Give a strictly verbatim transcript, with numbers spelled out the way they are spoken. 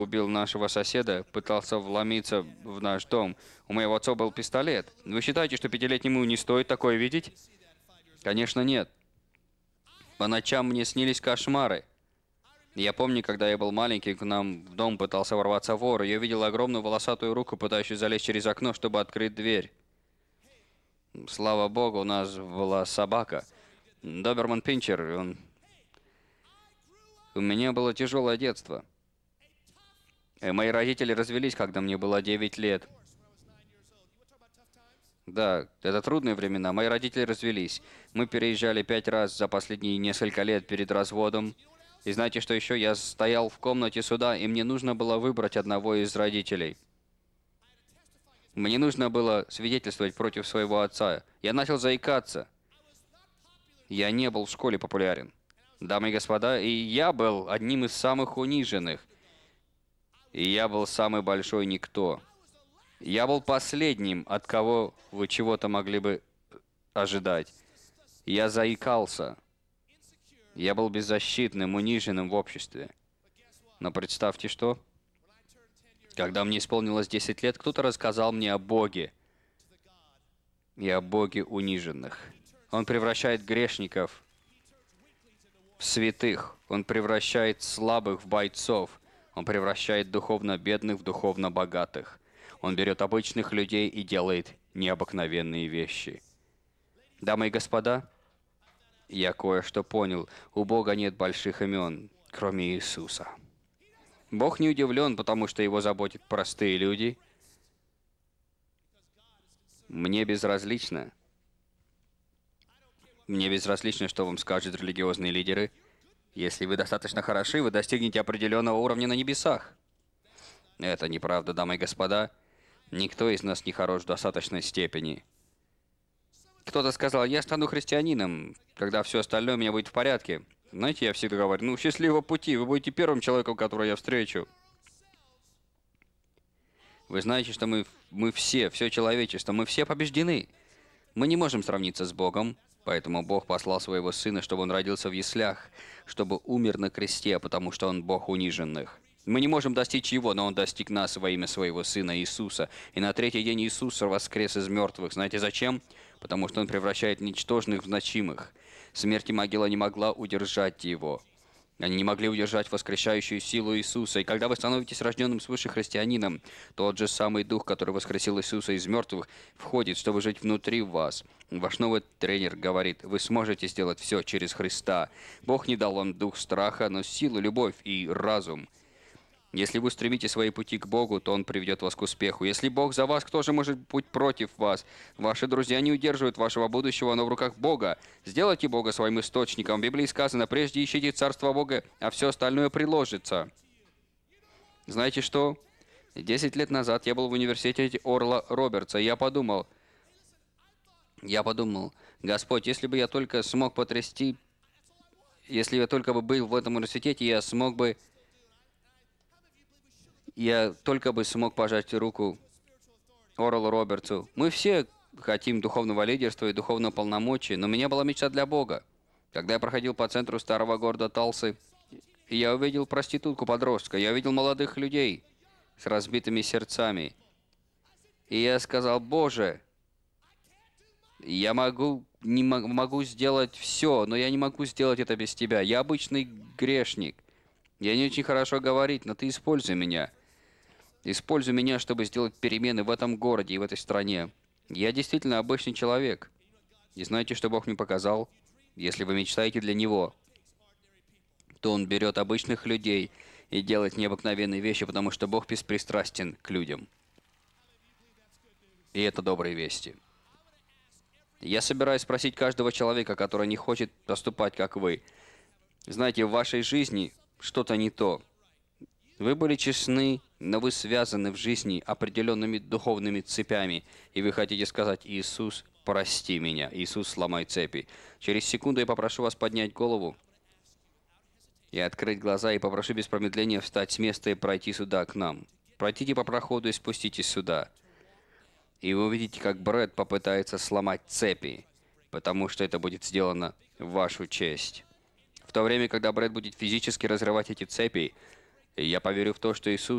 убил нашего соседа, пытался вломиться в наш дом. У моего отца был пистолет. Вы считаете, что пятилетнему не стоит такое видеть? Конечно, нет. По ночам мне снились кошмары. Я помню, когда я был маленький, к нам в дом пытался ворваться вор, и я видел огромную волосатую руку, пытающуюся залезть через окно, чтобы открыть дверь. Слава богу, у нас была собака. Доберман Пинчер, он... У меня было тяжелое детство. И мои родители развелись, когда мне было девять лет. Да, это трудные времена. Мои родители развелись. Мы переезжали пять раз за последние несколько лет перед разводом. И знаете, что еще? Я стоял в комнате суда, и мне нужно было выбрать одного из родителей. Мне нужно было свидетельствовать против своего отца. Я начал заикаться. Я не был в школе популярен. Дамы и господа, и я был одним из самых униженных. И я был самый большой никто. Я был последним, от кого вы чего-то могли бы ожидать. Я заикался. Я был беззащитным, униженным в обществе. Но представьте, что? Когда мне исполнилось десять лет, кто-то рассказал мне о Боге. И о Боге униженных. Он превращает грешников в святых. Он превращает слабых в бойцов. Он превращает духовно бедных в духовно богатых. Он берет обычных людей и делает необыкновенные вещи. Дамы и господа, я кое-что понял. У Бога нет больших имен, кроме Иисуса. Бог не удивлен, потому что его заботят простые люди. Мне безразлично. Мне безразлично, что вам скажут религиозные лидеры. Если вы достаточно хороши, вы достигнете определенного уровня на небесах. Это неправда, дамы и господа. Никто из нас не хорош в достаточной степени. Кто-то сказал, я стану христианином, когда все остальное у меня будет в порядке. Знаете, я всегда говорю, ну, счастливого пути, вы будете первым человеком, которого я встречу. Вы знаете, что мы, мы все, все человечество, мы все побеждены. Мы не можем сравниться с Богом, поэтому Бог послал своего Сына, чтобы Он родился в яслях, чтобы умер на кресте, потому что Он Бог униженных. Мы не можем достичь Его, но Он достиг нас во имя Своего Сына Иисуса. И на третий день Иисус воскрес из мертвых. Знаете зачем? Потому что Он превращает ничтожных в значимых. Смерть и могила не могла удержать Его. Они не могли удержать воскрешающую силу Иисуса. И когда вы становитесь рожденным свыше христианином, тот же самый Дух, который воскресил Иисуса из мертвых, входит, чтобы жить внутри вас. Ваш новый тренер говорит, вы сможете сделать все через Христа. Бог не дал вам дух страха, но силу, любовь и разум. Если вы устремите свои пути к Богу, то Он приведет вас к успеху. Если Бог за вас, кто же может быть против вас? Ваши друзья не удерживают вашего будущего, но в руках Бога. Сделайте Бога своим источником. В Библии сказано, прежде ищите Царство Бога, а все остальное приложится. Знаете что? Десять лет назад я был в университете Орла Робертса, и я подумал, я подумал, Господь, если бы я только смог потрясти, если я только бы был в этом университете, я смог бы Я только бы смог пожать руку Оралу Робертсу. Мы все хотим духовного лидерства и духовного полномочия, но у меня была мечта для Бога. Когда я проходил по центру старого города Талсы, я увидел проститутку-подростка, я увидел молодых людей с разбитыми сердцами. И я сказал, Боже, я могу, не мо- могу сделать все, но я не могу сделать это без Тебя. Я обычный грешник. Я не очень хорошо говорить, но Ты используй меня. Используй меня, чтобы сделать перемены в этом городе и в этой стране. Я действительно обычный человек. И знаете, что Бог мне показал? Если вы мечтаете для Него, то Он берет обычных людей и делает необыкновенные вещи, потому что Бог беспристрастен к людям. И это добрые вести. Я собираюсь спросить каждого человека, который не хочет поступать, как вы. Знаете, в вашей жизни что-то не то. Вы были честны, но вы связаны в жизни определенными духовными цепями, и вы хотите сказать, Иисус, прости меня, Иисус, сломай цепи. Через секунду я попрошу вас поднять голову и открыть глаза, и попрошу без промедления встать с места и пройти сюда, к нам. Пройдите по проходу и спуститесь сюда. И вы увидите, как Брэд попытается сломать цепи, потому что это будет сделано в вашу честь. В то время, когда Брэд будет физически разрывать эти цепи, я поверю в то, что Иисус